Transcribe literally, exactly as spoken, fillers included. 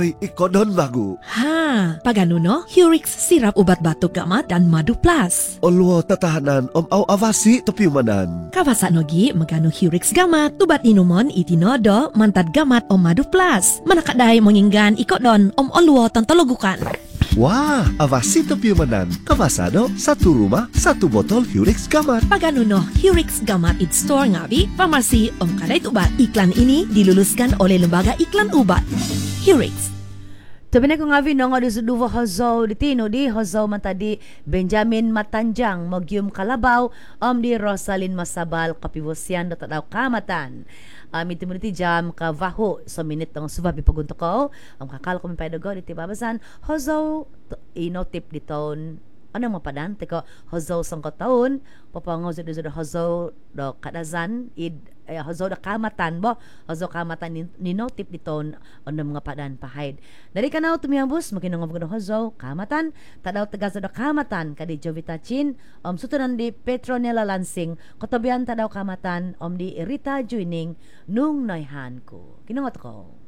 Oy, ikodon bago. Ha, pagano no? Hurix sirap ubat batok gamat dan madu plus. Olwo tatahanan om au avasi topyumanan. Kawasa nogi magano Hurix gamat, tubat inumon itinodo mantad gamat om madu plus. Manakaday manginggan ikodon om olwo tantologukan. Wah, avasi topyumanan. Kawasano, satu rumah, satu botol Hurix Gamat. Pagano no, Hurix gamat it store ngabi, pharmacy om kadait ubat. Iklan ini diluluskan oleh lembaga iklan ubat. Hurix. Tabi na ko nga vi no nga di suduwa Hozo di Tino di Hozo man tadi Benjamin Matanjang Magyum Kalabaw om di Rosalyn Masabal Kapiwasyan na tadaw kamatan. Um, iti mo niti jam ka vaho sa minute ng subabi pagunto ko ang kakal ko may paidago iti babasan Hozo inotip diton anong mapadan teko Hozo sang taon papango sa do Hozo do kadazan id eh, Hozo da kamatan bo Hozo kamatan ninotip diton anong mga padan pahid dari kanaw tumiyambus makinong mga Hozo kamatan tadaw taga sa do kamatan kadi Jovita Chin um sutunan di Petronella Lansing kotobian tadaw kamatan om di Rita Juining nung noyhan ko kinungot ko